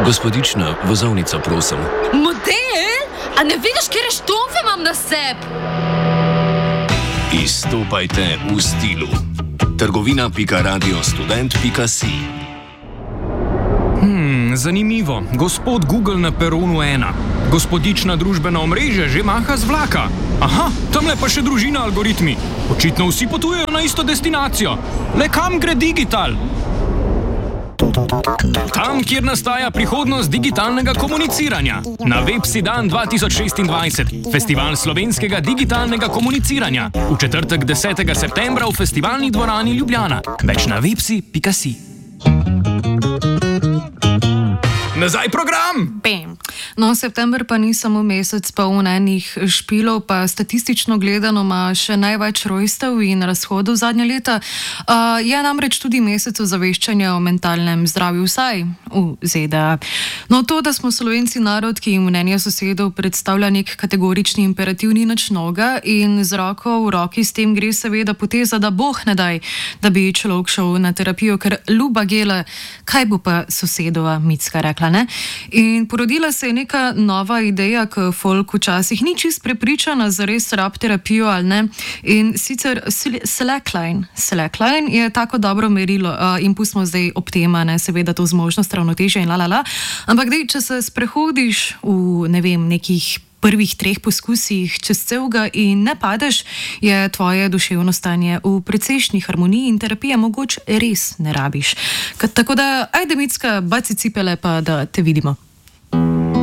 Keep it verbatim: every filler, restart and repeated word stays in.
Gospodična, vozovnico, prosim. Model? A ne vidiš, kje štomfe imam na sebi? Izstopajte v stilu. trgovina pika radio student pika si. Hmm, zanimivo. Gospod Google na peronu ena. Gospodična družbena omrežja že maha z vlaka. Aha, tamle pa še družina algoritmi. Očitno vsi potujejo na isto destinacijo. Le kam gre digital? Tam, kjer nastaja prihodnost digitalnega komuniciranja. Na Websi dan dva tisoč šestindvajset, festival slovenskega digitalnega komuniciranja. V četrtek desetega septembra v festivalni dvorani Ljubljana. Več na websi pika si. Nazaj program! Bam. No, september pa ni samo mesec poln enih špilov, pa statistično gledano ima še največ rojstev in razhodov zadnja leta. Uh, je namreč tudi mesec ozaveščanja o mentalnem zdravju, vsaj v Z D A. No, to, da smo Slovenci narod, ki jim mnenje sosedov predstavlja nek kategorični imperativ, ni nič novega in z roko v roki s tem gre seveda poteza, da boh ne daj, da bi človek šel na terapijo, ker ljuba gela, kaj bo pa sosedova Micka rekla. Ne? In porodila se je neka nova ideja, ki folk včasih ni čist prepričana, zares rab terapijo ali ne. In sicer slackline. Slackline je tako dobro merilo uh, in pustimo zdaj ob tema, ne, seveda to zmožnost, ravnotežja in lalala. Ampak dej, če se sprehodiš v, ne vem, nekih prvih treh poskusih čez celega in ne padeš, je tvoje duševno stanje v precejšnji harmoniji in terapije mogoče res ne rabiš. K- tako da, ajde Micka, baci cipele pa da te vidimo.